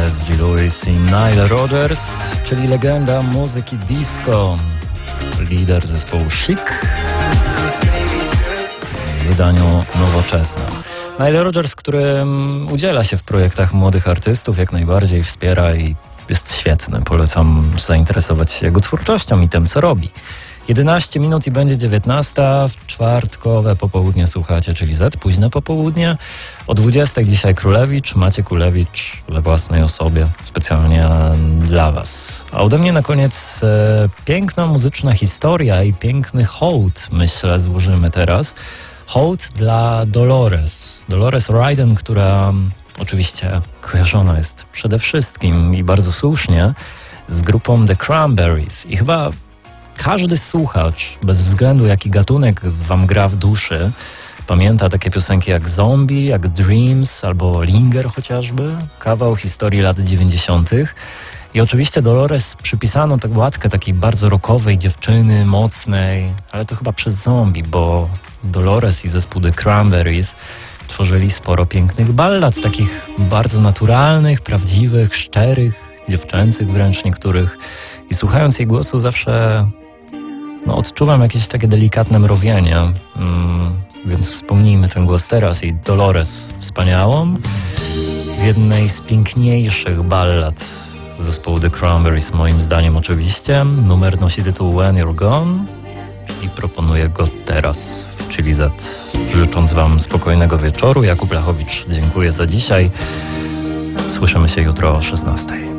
Jerez G. Lewis i Nile Rodgers, czyli legenda muzyki disco, lider zespołu Chic w wydaniu nowoczesnym. Nile Rodgers, który udziela się w projektach młodych artystów, jak najbardziej wspiera i jest świetny. Polecam zainteresować się jego twórczością i tym, co robi. 11 minut i będzie 19. W czwartkowe popołudnie słuchacie, czyli Z, późne popołudnie. O 20 dzisiaj Królewicz, Maciek Kulewicz we własnej osobie, specjalnie dla Was. A ode mnie na koniec piękna muzyczna historia i piękny hołd, myślę, złożymy teraz. Hołd dla Dolores. Dolores O'Riordan, która oczywiście kojarzona jest przede wszystkim i bardzo słusznie z grupą The Cranberries. I chyba każdy słuchacz, bez względu jaki gatunek wam gra w duszy, pamięta takie piosenki jak Zombie, jak Dreams albo Linger chociażby, kawał historii lat 90. I oczywiście Dolores przypisano tak łatkę takiej bardzo rockowej dziewczyny, mocnej, ale to chyba przez Zombie, bo Dolores i zespół The Cranberries tworzyli sporo pięknych ballad, takich bardzo naturalnych, prawdziwych, szczerych, dziewczęcych wręcz niektórych. I słuchając jej głosu zawsze odczuwam jakieś takie delikatne mrowienie, więc wspomnijmy ten głos teraz i Dolores wspaniałą w jednej z piękniejszych ballad zespołu The Cranberries, moim zdaniem oczywiście. Numer nosi tytuł When You're Gone i proponuję go teraz w Chili Z. Życząc wam spokojnego wieczoru, Jakub Lachowicz, dziękuję za dzisiaj. Słyszymy się jutro o 16.